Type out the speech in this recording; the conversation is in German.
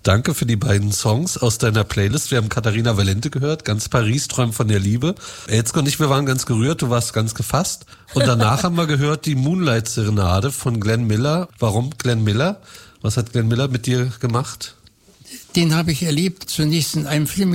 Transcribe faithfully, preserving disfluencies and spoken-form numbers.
Danke für die beiden Songs aus deiner Playlist. Wir haben Katharina Valente gehört, ganz Paris träumt von der Liebe. Elske und ich, wir waren ganz gerührt, du warst ganz gefasst. Und danach haben wir gehört die Moonlight-Serenade von Glenn Miller. Warum Glenn Miller? Was hat Glenn Miller mit dir gemacht? Den habe ich erlebt, zunächst in einem Film